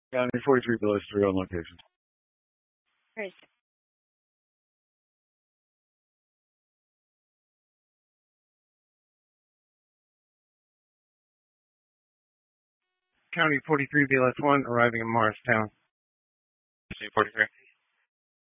County 43 Village 3 on location. First. County 43 BLS 1 arriving in Morristown. C43.